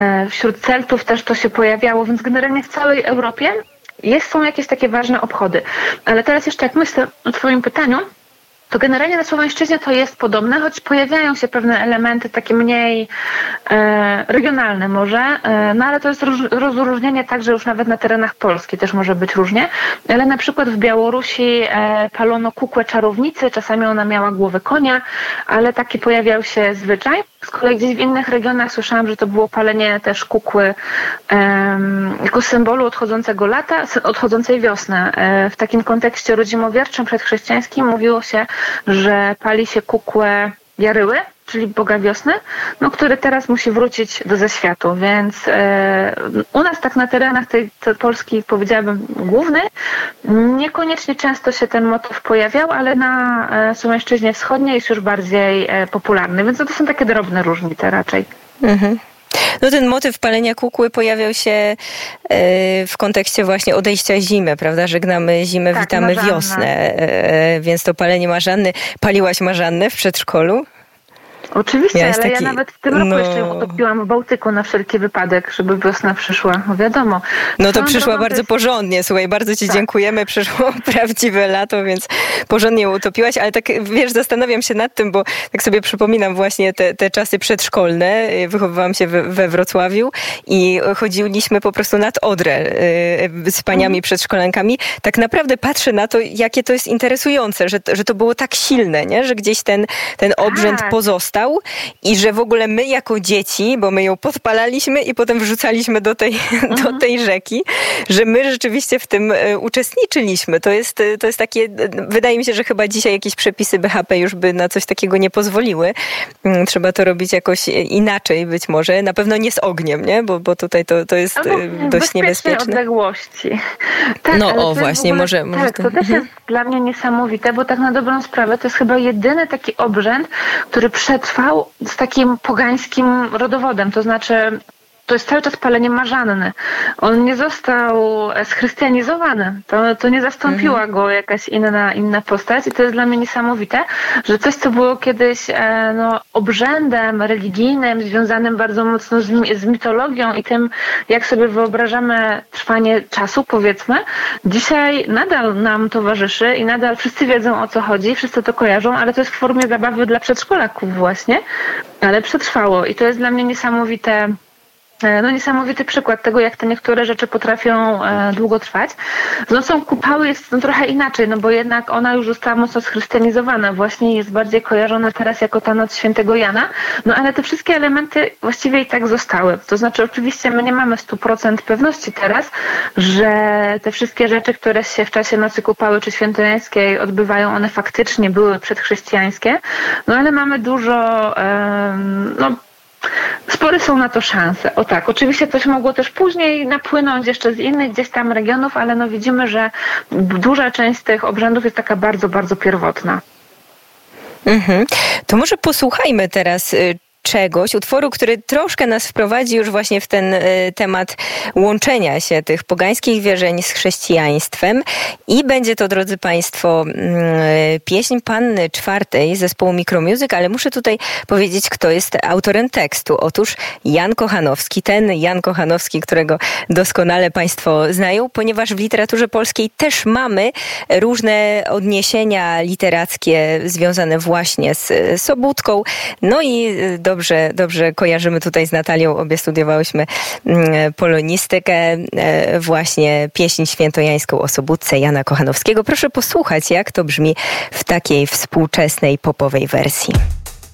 Wśród Celtów też to się pojawiało, więc generalnie w całej Europie są jakieś takie ważne obchody. Ale teraz jeszcze jak myślę o twoim pytaniu, to generalnie na Słowiańszczyźnie to jest podobne, choć pojawiają się pewne elementy takie mniej regionalne może, no ale to jest rozróżnienie tak, że już nawet na terenach Polski też może być różnie, ale na przykład w Białorusi palono kukłę czarownicy, czasami ona miała głowę konia, ale taki pojawiał się zwyczaj. Z kolei gdzieś w innych regionach słyszałam, że to było palenie też kukły jako symbolu odchodzącego lata, odchodzącej wiosny. W takim kontekście rodzimowierczym przedchrześcijańskim mówiło się, że pali się kukłę Jaryły, czyli Boga Wiosny, no, który teraz musi wrócić do zaświatu. Więc u nas tak na terenach tej Polski, powiedziałabym, głównej, niekoniecznie często się ten motyw pojawiał, ale na Słowiańszczyźnie Wschodniej jest już bardziej popularny. Więc to są takie drobne różnice raczej. Mhm. No ten motyw palenia kukły pojawiał się w kontekście właśnie odejścia zimy, prawda? Żegnamy zimę, tak, witamy Marzannę. Wiosnę. Więc to palenie Marzanny. Paliłaś Marzannę w przedszkolu? Oczywiście, ale ja nawet w tym roku jeszcze ją utopiłam w Bałtyku na wszelki wypadek, żeby wiosna przyszła. No wiadomo. No to przyszła bardzo porządnie. Słuchaj, bardzo ci dziękujemy. Przyszło prawdziwe lato, więc porządnie ją utopiłaś. Ale tak, wiesz, zastanawiam się nad tym, bo tak sobie przypominam właśnie te czasy przedszkolne. Wychowywałam się we Wrocławiu i chodziliśmy po prostu nad Odrę z paniami przedszkolankami. Tak naprawdę patrzę na to, jakie to jest interesujące, że to było tak silne, nie? Że gdzieś ten obrzęd pozostał. I że w ogóle my jako dzieci, bo my ją podpalaliśmy i potem wrzucaliśmy do tej rzeki, że my rzeczywiście w tym uczestniczyliśmy. To jest takie, wydaje mi się, że chyba dzisiaj jakieś przepisy BHP już by na coś takiego nie pozwoliły. Trzeba to robić jakoś inaczej być może. Na pewno nie z ogniem, nie? Bo tutaj to jest dość niebezpieczne. Odległości. Tak, no właśnie, może tak, to też jest dla mnie niesamowite, bo tak na dobrą sprawę to jest chyba jedyny taki obrzęd, który przetrwał z takim pogańskim rodowodem, to znaczy to jest cały czas palenie Marzanny. On nie został schrystianizowany. To nie zastąpiła go jakaś inna postać i to jest dla mnie niesamowite, że coś, co było kiedyś obrzędem religijnym, związanym bardzo mocno z mitologią i tym, jak sobie wyobrażamy trwanie czasu, powiedzmy, dzisiaj nadal nam towarzyszy i nadal wszyscy wiedzą, o co chodzi, wszyscy to kojarzą, ale to jest w formie zabawy dla przedszkolaków właśnie, ale przetrwało i to jest dla mnie niesamowity przykład tego, jak te niektóre rzeczy potrafią długo trwać. Z nocą kupały jest trochę inaczej, no bo jednak ona już została mocno schrystianizowana. Właśnie jest bardziej kojarzona teraz jako ta noc świętego Jana. No ale te wszystkie elementy właściwie i tak zostały. To znaczy oczywiście my nie mamy 100% pewności teraz, że te wszystkie rzeczy, które się w czasie nocy kupały czy świętojańskiej odbywają, one faktycznie były przedchrześcijańskie. No ale mamy dużo spore są na to szanse. O tak, oczywiście coś mogło też później napłynąć jeszcze z innych gdzieś tam regionów, ale widzimy, że duża część z tych obrzędów jest taka bardzo, bardzo pierwotna. To może posłuchajmy teraz czegoś, utworu, który troszkę nas wprowadzi już właśnie w ten temat łączenia się tych pogańskich wierzeń z chrześcijaństwem i będzie to, drodzy Państwo, pieśń Panny IV zespołu Micromusic, ale muszę tutaj powiedzieć, kto jest autorem tekstu. Otóż Jan Kochanowski, ten Jan Kochanowski, którego doskonale Państwo znają, ponieważ w literaturze polskiej też mamy różne odniesienia literackie związane właśnie z Sobótką. No i dobrze kojarzymy tutaj z Natalią, obie studiowałyśmy polonistykę, właśnie pieśń świętojańską o Sobótce Jana Kochanowskiego. Proszę posłuchać, jak to brzmi w takiej współczesnej popowej wersji.